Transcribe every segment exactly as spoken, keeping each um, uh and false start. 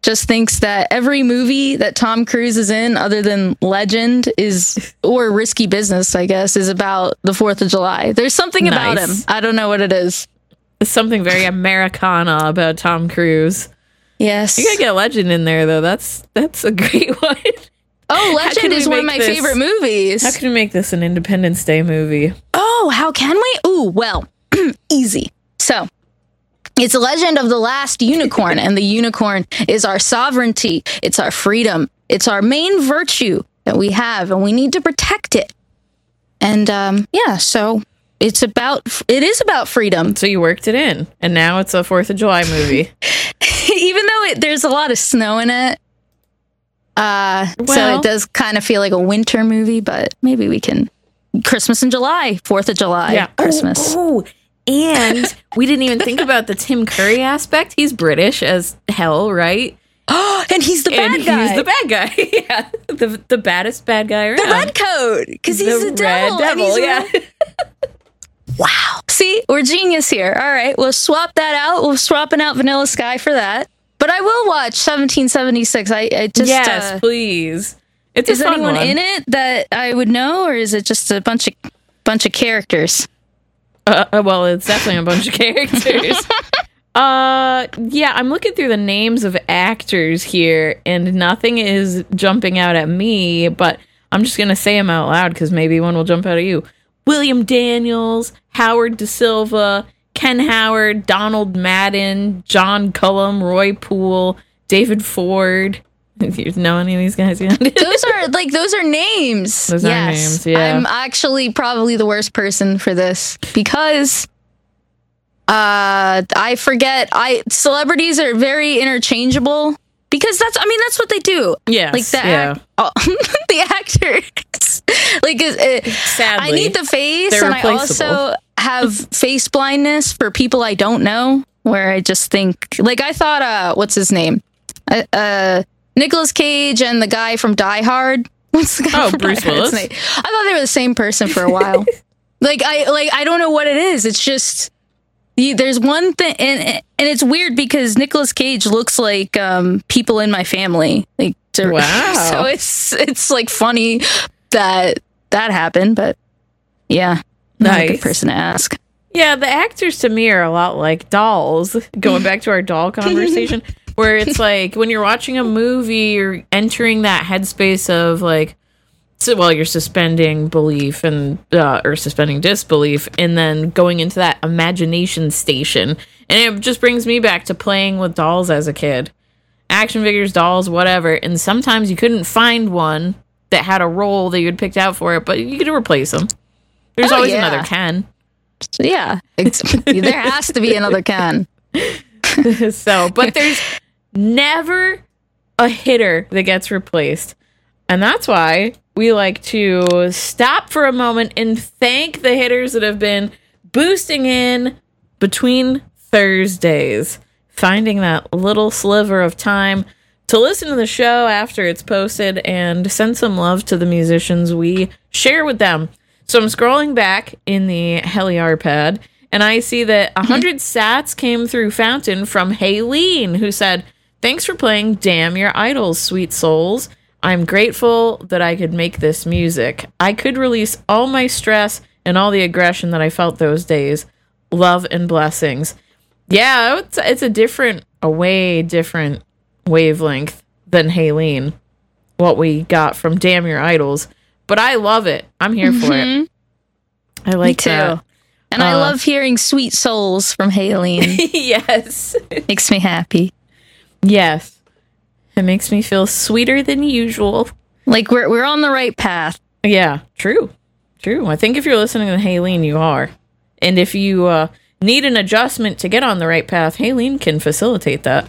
just thinks that every movie that Tom Cruise is in, other than Legend, is or Risky Business, I guess, is about the Fourth of July. There's something Nice. about him. I don't know what it is. It's something very Americana about Tom Cruise. Yes. You gotta get Legend in there, though. That's that's a great one. Oh, How can Legend we is one of make my this- favorite movies. How can we make this an Independence Day movie? Oh, how can we? Ooh, well, easy. So, it's a legend of the last unicorn, and the unicorn is our sovereignty. It's our freedom. It's our main virtue that we have, and we need to protect it. And um, yeah, so it's about it is about freedom. So you worked it in, and now it's a Fourth of July movie. Even though it, there's a lot of snow in it, uh, so Well- it does kind of feel like a winter movie. But maybe we can Christmas in July, Fourth of July, Christmas. Oh, oh, and we didn't even think about the Tim Curry aspect. He's British as hell, right? Oh, and he's the bad and guy. he's the bad guy. Yeah, the the baddest bad guy around. The red coat, because he's The the, devil. red and devil, he's yeah. red. Wow. See, we're genius here. All right, we'll swap that out. We're swapping out Vanilla Sky for that. But I will watch seventeen seventy-six. I, I just yes, uh, please. It's is a fun anyone one. in it that I would know, or is it just a bunch of bunch of characters? Uh, uh, well, it's definitely a bunch of characters. uh, yeah, I'm looking through the names of actors here, and nothing is jumping out at me. But I'm just gonna say them out loud because maybe one will jump out at you. William Daniels, Howard Da Silva, Ken Howard, Donald Madden, John Cullum, Roy Poole, David Ford. You know any of these guys? Yeah. Those are like those are names. Those are yes. names, yeah. I'm actually probably the worst person for this because uh I forget I celebrities are very interchangeable because that's I mean that's what they do. Yes, Like the yeah. act, oh, the actors. Like uh, Sadly, I need the face they're and I replaceable. also have face blindness for people I don't know where I just think like I thought uh what's his name? Uh, uh Nicolas Cage and the guy from Die Hard. What's the guy Oh, from Bruce Die Hard's Willis? name? I thought they were the same person for a while. like I like I don't know what it is. It's just you, there's one thing, and and it's weird because Nicolas Cage looks like um, people in my family. Like to, Wow. so it's it's like funny that that happened, but yeah, not a good Nice. person to ask. Yeah, the actors to me are a lot like dolls. Going back to our doll conversation, where it's like when you're watching a movie, you're entering that headspace of like, so well, you're suspending belief and uh, or suspending disbelief, and then going into that imagination station, and it just brings me back to playing with dolls as a kid, action figures, dolls, whatever. And sometimes you couldn't find one that had a role that you had picked out for it, but you could replace them. There's Oh, always yeah. another Ken. So, yeah, it's, there has to be another Ken. So, but there's never a hitter that gets replaced. And that's why we like to stop for a moment and thank the hitters that have been boosting in between Thursdays, finding that little sliver of time to listen to the show after it's posted and send some love to the musicians we share with them. So I'm scrolling back in the HeliarPad, and I see that one hundred sats came through Fountain from Haylene, who said, "Thanks for playing Damn Your Idols, sweet souls. I'm grateful that I could make this music. I could release all my stress and all the aggression that I felt those days. Love and blessings." Yeah, it's, it's a different, a way different wavelength than Haylene, what we got from Damn Your Idols. But I love it. I'm here for it. I like Me too. that. And I Uh, love hearing Sweet Souls from Haylene. Yes. Makes me happy. Yes. It makes me feel sweeter than usual. Like we're we're on the right path. Yeah, true. True. I think if you're listening to Haylene, you are. And if you uh, need an adjustment to get on the right path, Haylene can facilitate that.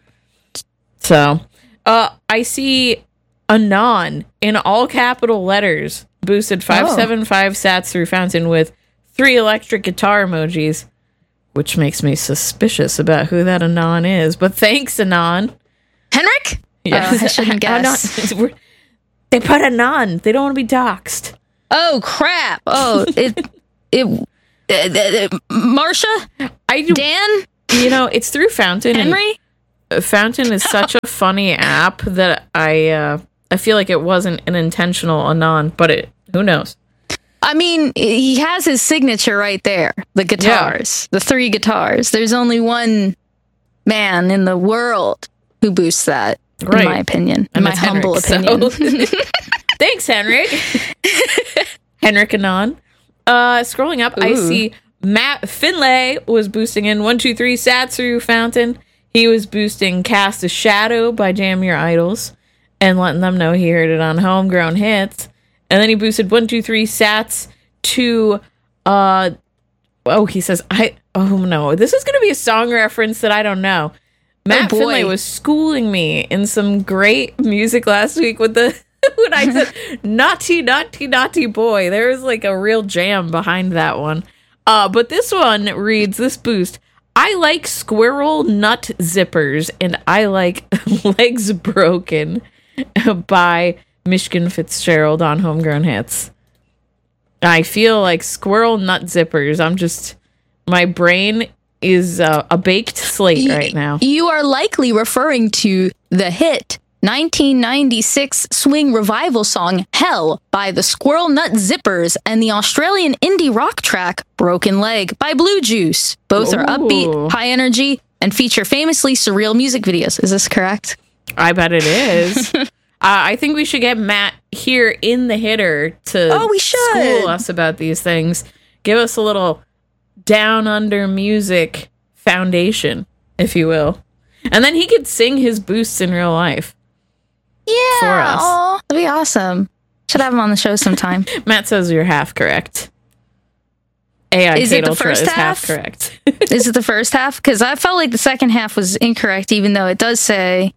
So, uh, I see Anon in all capital letters boosted five seven five sats through Fountain with three electric guitar emojis, which makes me suspicious about who that Anon is. But thanks, Anon. Henrik? Yes. Uh, I shouldn't guess. Anon. They put Anon. They don't want to be doxxed. Oh crap! Oh, it it, uh, uh, uh, Marsha, I do, Dan, you know, it's through Fountain. and, Henry. Fountain is such a funny app that I uh, I feel like it wasn't an intentional anon, but it who knows. I mean, he has his signature right there. The guitars, yeah. the three guitars. There's only one man in the world who boosts that, right. in my opinion, in and my humble Henrik, opinion. So. Thanks, Henrik. Henrik Anon. Uh, scrolling up, Ooh. I see Matt Finlay was boosting in one two three sats through Fountain. He was boosting Cast a Shadow by Jam Your Idols and letting them know he heard it on Homegrown Hits. And then he boosted one two three sats to, uh, oh, he says, I, oh no, this is going to be a song reference that I don't know. Matt oh Finlay was schooling me in some great music last week with the, when I said, naughty, naughty, naughty boy. There was like a real jam behind that one. Uh, but this one reads, this boost, I like squirrel nut zippers and I like Legs Broken by Michigan Fitzgerald on Homegrown Hits. I feel like squirrel nut zippers. I'm just, my brain is uh, a baked slate right now. You are likely referring to the hit nineteen ninety-six swing revival song Hell by the Squirrel Nut Zippers and the Australian indie rock track Broken Leg by Blue Juice. Both Ooh. Are upbeat, high energy, and feature famously surreal music videos. Is this correct? I bet it is. uh, I think we should get Matt here in the hitter to oh, we should. school us about these things. Give us a little down under music foundation, if you will. And then he could sing his boosts in real life. Yeah, for us. Aw, that'd be awesome. Should have him on the show sometime. Matt says you're half correct. A I is it the Ultra first is half? half correct. Is it the first half? Because I felt like the second half was incorrect, even though it does say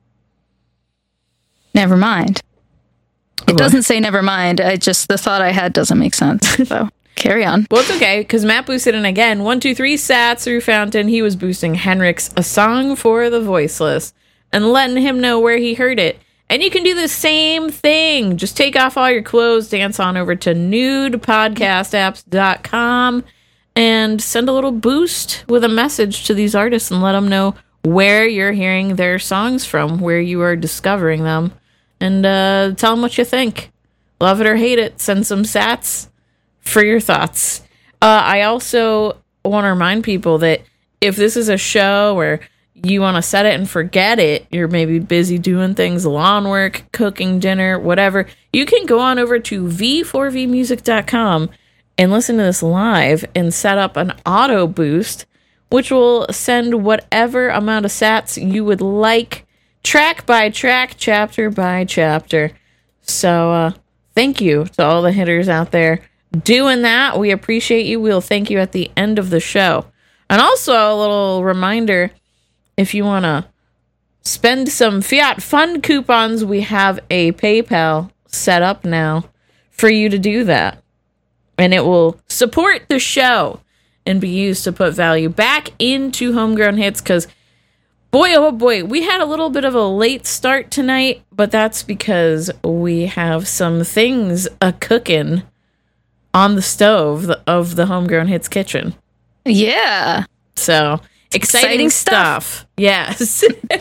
never mind. It oh, doesn't say never mind. I just the thought I had doesn't make sense. So carry on. Well, it's okay because Matt boosted in again. One, two, three sats through Fountain. He was boosting Henrik's A Song for the Voiceless and letting him know where he heard it. And you can do the same thing. Just take off all your clothes, dance on over to nude podcast apps dot com, and send a little boost with a message to these artists and let them know where you're hearing their songs from, where you are discovering them, and uh, tell them what you think. Love it or hate it. Send some sats for your thoughts. Uh, I also want to remind people that if this is a show where you want to set it and forget it, you're maybe busy doing things, lawn work, cooking dinner, whatever, you can go on over to v four v music dot com and listen to this live and set up an auto boost, which will send whatever amount of sats you would like, track by track, chapter by chapter. So uh, thank you to all the hitters out there doing that. We appreciate you. We'll thank you at the end of the show. And also a little reminder, if you want to spend some Fiat Fund coupons, we have a PayPal set up now for you to do that. And it will support the show and be used to put value back into Homegrown Hits because, boy, oh boy, we had a little bit of a late start tonight, but that's because we have some things a-cooking on the stove of the Homegrown Hits kitchen. Yeah. So... Exciting, Exciting stuff. stuff. Yes.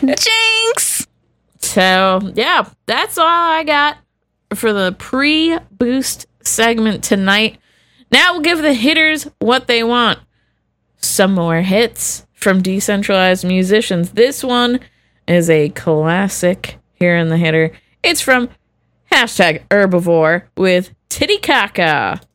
Jinx. So, yeah, that's all I got for the pre-boost segment tonight. Now we'll give the hitters what they want. Some more hits from decentralized musicians. This one is a classic here in the hitter. It's from hashtag Herbivore with Titicaca.